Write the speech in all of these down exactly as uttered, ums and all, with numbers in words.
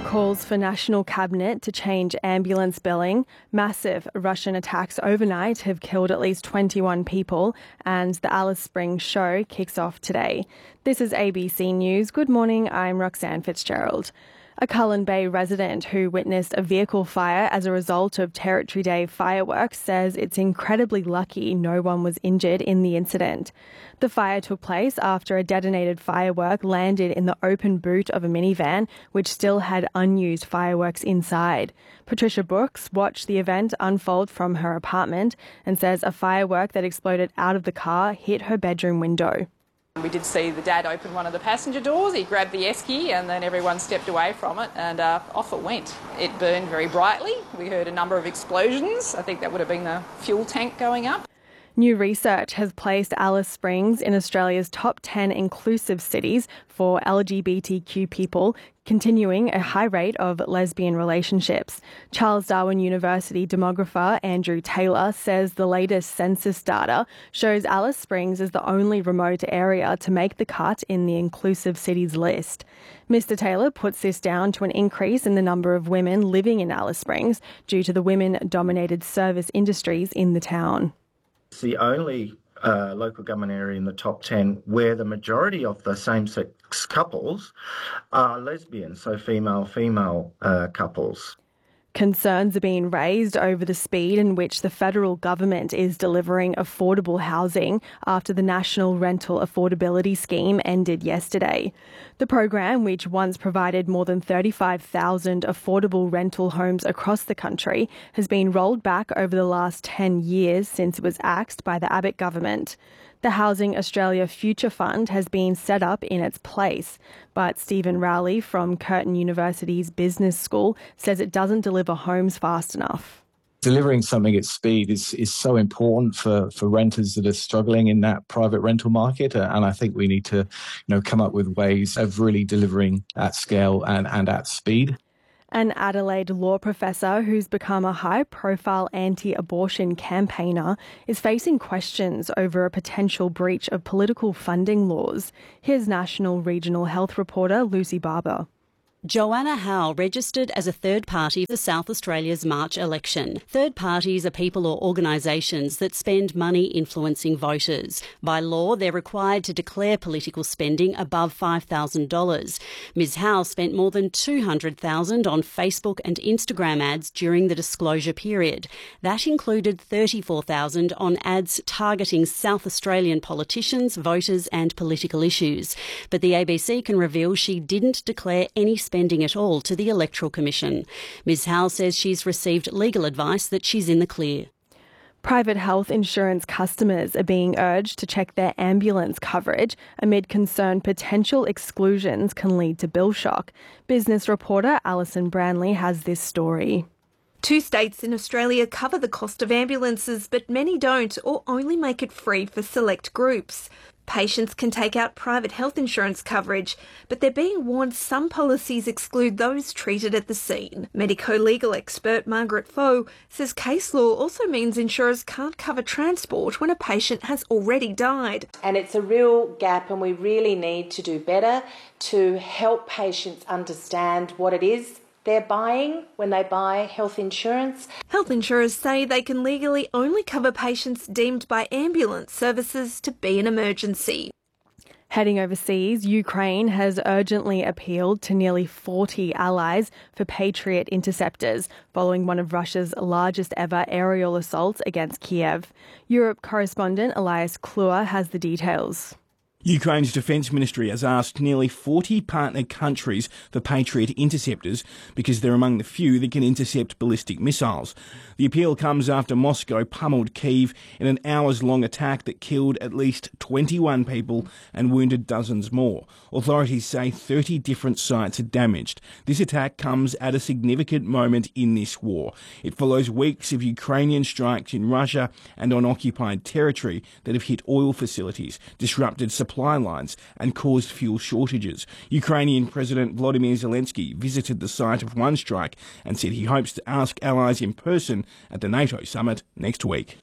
calls for National Cabinet to change ambulance billing. Massive Russian attacks overnight have killed at least twenty-one people, and the Alice Springs show kicks off today. This is A B C News. Good morning, I'm Roxanne Fitzgerald. A Cullen Bay resident who witnessed a vehicle fire as a result of Territory Day fireworks says it's incredibly lucky no one was injured in the incident. The fire took place after a detonated firework landed in the open boot of a minivan, which still had unused fireworks inside. Patricia Brooks watched the event unfold from her apartment and says a firework that exploded out of the car hit her bedroom window. We did see the dad open one of the passenger doors, he grabbed the esky and then everyone stepped away from it and uh, off it went. It burned very brightly. We heard a number of explosions. I think that would have been the fuel tank going up. New research has placed Alice Springs in Australia's top ten inclusive cities for L G B T Q people, continuing a high rate of lesbian relationships. Charles Darwin University demographer Andrew Taylor says the latest census data shows Alice Springs is the only remote area to make the cut in the inclusive cities list. Mister Taylor puts this down to an increase in the number of women living in Alice Springs due to the women-dominated service industries in the town. It's the only uh, local government area in the top ten where the majority of the same-sex couples are lesbians, so female-female uh, couples. Concerns are being raised over the speed in which the federal government is delivering affordable housing after the National Rental Affordability Scheme ended yesterday. The program, which once provided more than thirty-five thousand affordable rental homes across the country, has been rolled back over the last ten years since it was axed by the Abbott government. The Housing Australia Future Fund has been set up in its place, but Stephen Rowley from Curtin University's Business School says it doesn't deliver homes fast enough. Delivering something at speed is, is so important for, for renters that are struggling in that private rental market, and I think we need to, you know, come up with ways of really delivering at scale and, and at speed. An Adelaide law professor who's become a high-profile anti-abortion campaigner is facing questions over a potential breach of political funding laws. Here's National Regional Health reporter Lucy Barber. Joanna Howe registered as a third party for South Australia's March election. Third parties are people or organisations that spend money influencing voters. By law, they're required to declare political spending above five thousand dollars. Ms Howe spent more than two hundred thousand dollars on Facebook and Instagram ads during the disclosure period. That included thirty-four thousand dollars on ads targeting South Australian politicians, voters and political issues. But the A B C can reveal she didn't declare any spending at all to the Electoral Commission. Ms Howe says she's received legal advice that she's in the clear. Private health insurance customers are being urged to check their ambulance coverage amid concern potential exclusions can lead to bill shock. Business reporter Alison Branley has this story. Two states in Australia cover the cost of ambulances, but many don't or only make it free for select groups. Patients can take out private health insurance coverage, but they're being warned some policies exclude those treated at the scene. Medico-legal expert Margaret Foe says case law also means insurers can't cover transport when a patient has already died. And it's a real gap, and we really need to do better to help patients understand what it is they're buying when they buy health insurance. Health insurers say they can legally only cover patients deemed by ambulance services to be an emergency. Heading overseas, Ukraine has urgently appealed to nearly forty allies for Patriot interceptors following one of Russia's largest ever aerial assaults against Kiev. Europe correspondent Elias Kluwer has the details. Ukraine's Defence Ministry has asked nearly forty partner countries for Patriot interceptors because they're among the few that can intercept ballistic missiles. The appeal comes after Moscow pummeled Kyiv in an hours-long attack that killed at least twenty-one people and wounded dozens more. Authorities say thirty different sites are damaged. This attack comes at a significant moment in this war. It follows weeks of Ukrainian strikes in Russia and on occupied territory that have hit oil facilities, disrupted supply lines and caused fuel shortages. Ukrainian President Volodymyr Zelensky visited the site of one strike and said he hopes to ask allies in person at the NATO summit next week.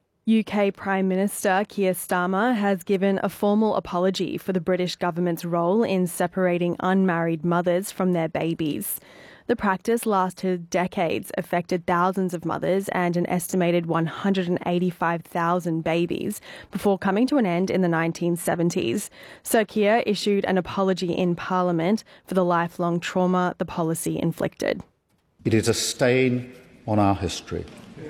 U K Prime Minister Keir Starmer has given a formal apology for the British government's role in separating unmarried mothers from their babies. The practice lasted decades, affected thousands of mothers and an estimated one hundred eighty-five thousand babies before coming to an end in the nineteen seventies. Sir Keir issued an apology in Parliament for the lifelong trauma the policy inflicted. It is a stain on our history.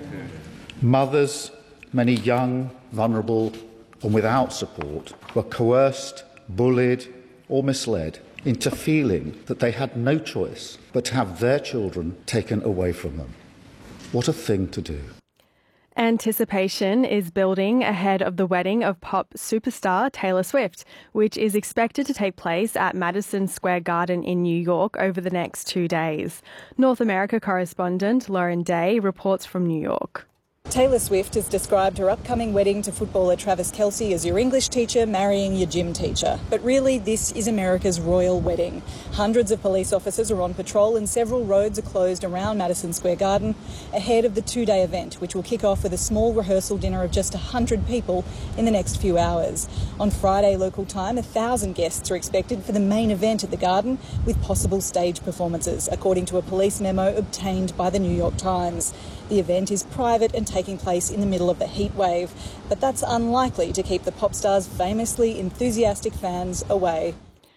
Mothers, many young, vulnerable and without support, were coerced, bullied or misled into feeling that they had no choice but to have their children taken away from them. What a thing to do. Anticipation is building ahead of the wedding of pop superstar Taylor Swift, which is expected to take place at Madison Square Garden in New York over the next two days. North America correspondent Lauren Day reports from New York. Taylor Swift has described her upcoming wedding to footballer Travis Kelce as your English teacher marrying your gym teacher. But really, this is America's royal wedding. Hundreds of police officers are on patrol and several roads are closed around Madison Square Garden ahead of the two-day event, which will kick off with a small rehearsal dinner of just one hundred people in the next few hours. On Friday local time, one thousand guests are expected for the main event at the Garden, with possible stage performances, according to a police memo obtained by the New York Times. The event is private and taking place in the middle of the heat wave, but that's unlikely to keep the pop star's famously enthusiastic fans away.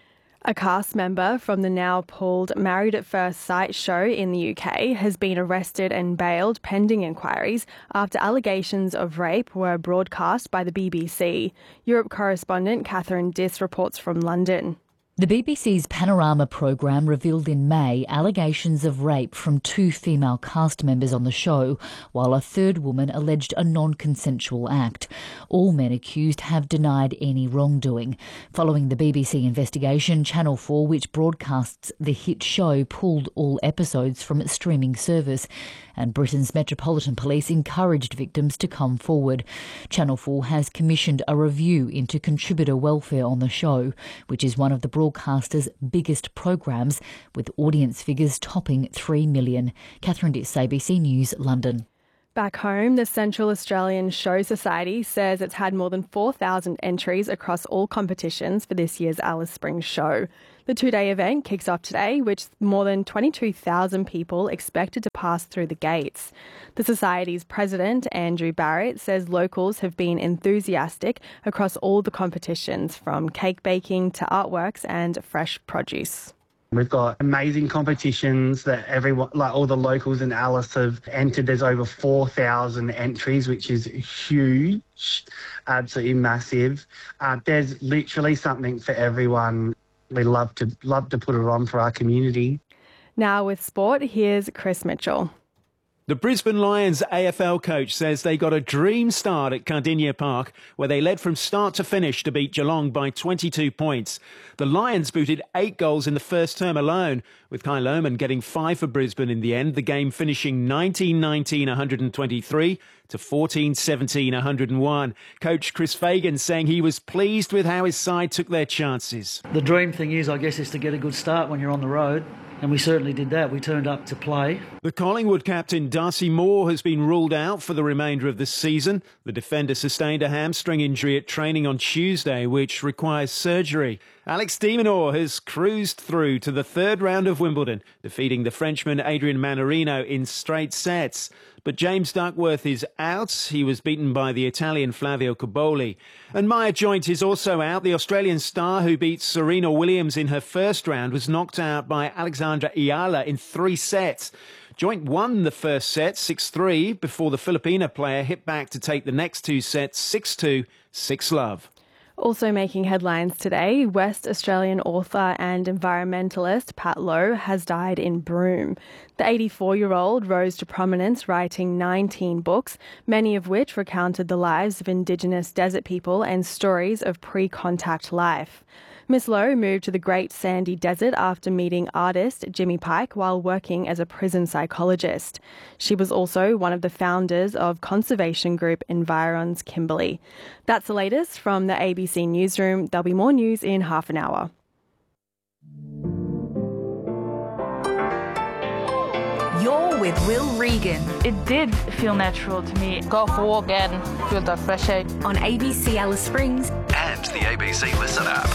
A cast member from the now pulled Married at First Sight show in the U K has been arrested and bailed pending inquiries after allegations of rape were broadcast by the B B C. Europe correspondent Catherine Diss reports from London. The B B C's Panorama programme revealed in May allegations of rape from two female cast members on the show, while a third woman alleged a non-consensual act. All men accused have denied any wrongdoing. Following the B B C investigation, Channel four, which broadcasts the hit show, pulled all episodes from its streaming service, and Britain's Metropolitan Police encouraged victims to come forward. Channel four has commissioned a review into contributor welfare on the show, which is one of the broadcaster's biggest programmes, with audience figures topping three million. Catherine Diss, A B C News, London. Back home, the Central Australian Show Society says it's had more than four thousand entries across all competitions for this year's Alice Springs show. The two-day event kicks off today, with more than twenty-two thousand people expected to pass through the gates. The Society's president, Andrew Barrett, says locals have been enthusiastic across all the competitions, from cake baking to artworks and fresh produce. We've got amazing competitions that everyone, like all the locals in Alice, have entered. There's over four thousand entries, which is huge, absolutely massive. Uh, there's literally something for everyone. We love to love to put it on for our community. Now with sport, here's Chris Mitchell. The Brisbane Lions A F L coach says they got a dream start at Cardinia Park, where they led from start to finish to beat Geelong by twenty-two points. The Lions booted eight goals in the first term alone, with Kai Lohmann getting five for Brisbane in the end, the game finishing nineteen nineteen one hundred twenty-three to fourteen seventeen one hundred one. Coach Chris Fagan saying he was pleased with how his side took their chances. The dream thing is, I guess, is to get a good start when you're on the road. And we certainly did that. We turned up to play. The Collingwood captain Darcy Moore has been ruled out for the remainder of the season. The defender sustained a hamstring injury at training on Tuesday, which requires surgery. Alex de Minaur has cruised through to the third round of Wimbledon, defeating the Frenchman Adrian Manarino in straight sets. But James Duckworth is out. He was beaten by the Italian Flavio Cobolli. And Maya Joint is also out. The Australian star who beat Serena Williams in her first round was knocked out by Alexandra Ayala in three sets. Joint won the first set six three before the Filipina player hit back to take the next two sets six two, six love. Also making headlines today, West Australian author and environmentalist Pat Lowe has died in Broome. The eighty-four-year-old rose to prominence writing nineteen books, many of which recounted the lives of Indigenous desert people and stories of pre-contact life. Miss Lowe moved to the Great Sandy Desert after meeting artist Jimmy Pike while working as a prison psychologist. She was also one of the founders of conservation group Environs Kimberley. That's the latest from the A B C Newsroom. There'll be more news in half an hour. You're with Will Regan. It did feel natural to me. Go for a walk and feel the fresh air. On A B C Alice Springs. And the A B C Listen app.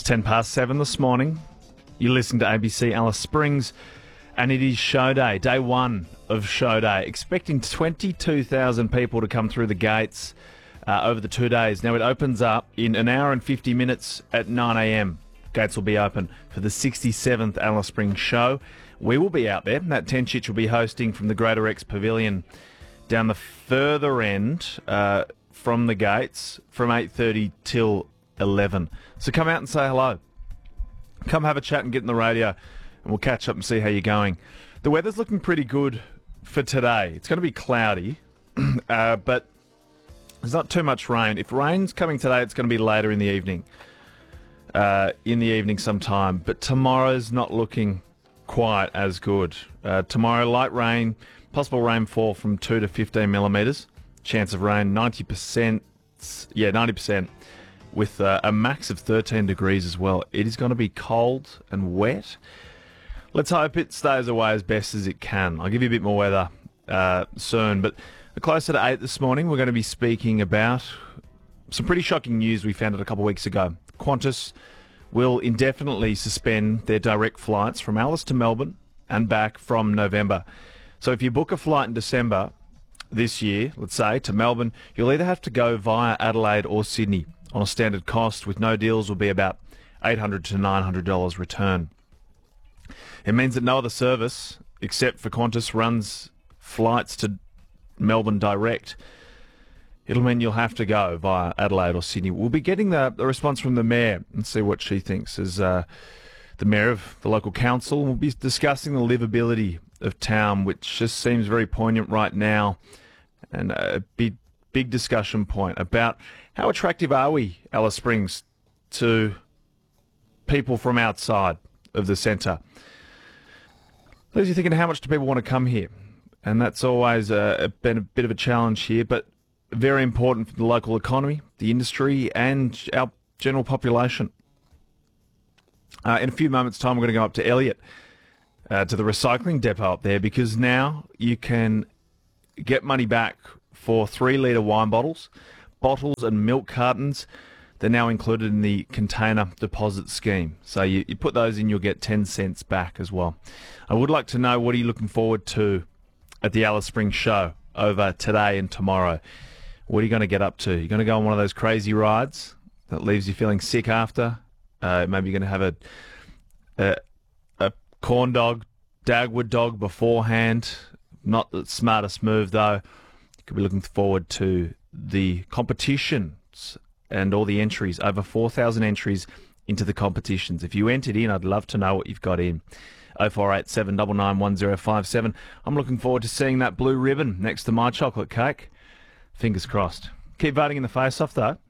ten past seven this morning. You listen to A B C Alice Springs, and it is show day, day one of show day. Expecting twenty-two thousand people to come through the gates uh, over the two days. Now, it opens up in an hour and fifty minutes at nine a.m. Gates will be open for the sixty-seventh Alice Springs show. We will be out there. Nat Tenchich will be hosting from the Greater X Pavilion down the further end uh, from the gates from eight thirty till eleven. So come out and say hello. Come have a chat and get in the radio, and we'll catch up and see how you're going. The weather's looking pretty good for today. It's going to be cloudy, uh, but there's not too much rain. If rain's coming today, it's going to be later in the evening. Uh, in the evening sometime. But tomorrow's not looking quite as good. Uh, tomorrow, light rain, possible rainfall from two to fifteen millimetres. Chance of rain, ninety percent. Yeah, ninety percent. With uh, a max of thirteen degrees as well. It is going to be cold and wet. Let's hope it stays away as best as it can. I'll give you a bit more weather uh, soon. But closer to eight this morning, we're going to be speaking about some pretty shocking news we found out a couple of weeks ago. Qantas will indefinitely suspend their direct flights from Alice to Melbourne and back from November. So if you book a flight in December this year, let's say, to Melbourne, you'll either have to go via Adelaide or Sydney on a standard cost, with no deals will be about eight hundred to nine hundred dollars return. It means that no other service, except for Qantas, runs flights to Melbourne direct. It'll mean you'll have to go via Adelaide or Sydney. We'll be getting the, the response from the Mayor and see what she thinks as uh, the Mayor of the local council. We'll be discussing the livability of town, which just seems very poignant right now, and a big, big discussion point about how attractive are we, Alice Springs, to people from outside of the centre. Leaves you thinking, how much do people want to come here? And that's always uh, been a bit of a challenge here, but very important for the local economy, the industry, and our general population. Uh, in a few moments' time, we're going to go up to Elliot, uh, to the recycling depot up there, because now you can get money back for three litre wine bottles, bottles and milk cartons. They're now included in the container deposit scheme. So you, you put those in, you'll get ten cents back as well. I would like to know, what are you looking forward to at the Alice Springs show over today and tomorrow? What are you going to get up to? You're going to go on one of those crazy rides that leaves you feeling sick after? Uh, maybe you're going to have a, a a corn dog, Dagwood dog beforehand. Not the smartest move, though. You could be looking forward to the competitions and all the entries. Over four thousand entries into the competitions. If you entered in, I'd love to know what you've got in. oh four eight seven nine nine one oh five seven. I'm looking forward to seeing that blue ribbon next to my chocolate cake. Fingers crossed. Keep voting in the face-off, though.